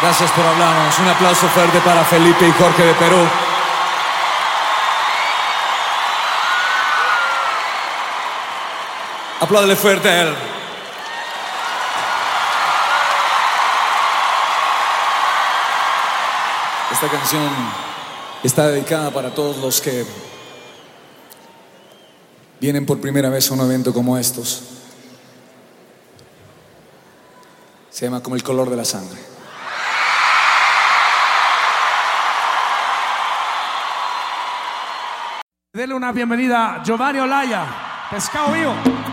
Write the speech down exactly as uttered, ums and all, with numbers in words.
Gracias por hablarnos. Un aplauso fuerte para Felipe y Jorge de Perú. Apláudele fuerte a él. Esta canción está dedicada para todos los que vienen por primera vez a un evento como estos. Se llama Como el color de la sangre. Denle una bienvenida a Giovanni Olaya, Pescado Vivo.